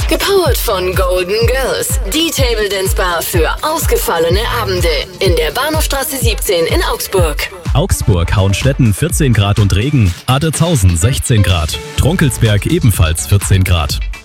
Gepowert von Golden Girls, die Table Dance Bar für ausgefallene Abende in der Bahnhofstraße 17 in Augsburg. Augsburg, Hauenstetten 14 Grad und Regen, Adelzhausen 16 Grad, Tronkelsberg ebenfalls 14 Grad.